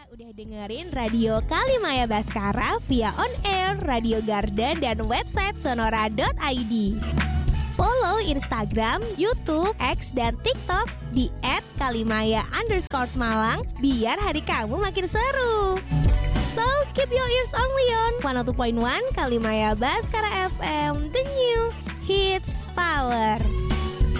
udah dengerin Radio Kalimaya Baskara via on air, Radio Garden, dan website sonora.id. Follow Instagram, YouTube, X, dan TikTok di @kalimaya_Malang biar hari kamu makin seru. So, keep your ears only on 102.1 Kalimaya Baskara FM, the new hits power.